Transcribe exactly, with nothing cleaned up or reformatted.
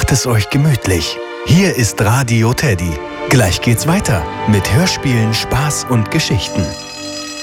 Macht es euch gemütlich. Hier ist Radio Teddy. Gleich geht's weiter mit Hörspielen, Spaß und Geschichten.